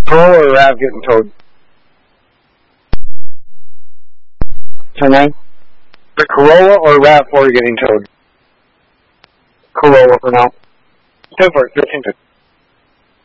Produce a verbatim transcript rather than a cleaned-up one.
Corolla or RAV getting towed? ten nine? The Corolla or RAV four getting towed? Corolla for now. ten four, thirteen fifty.